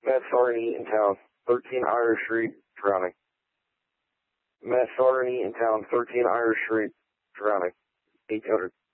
Met Sergeant Eatontown, 13 Irish Street, drowning. Met Sergeant Eatontown, 13 Irish Street, drowning. 800.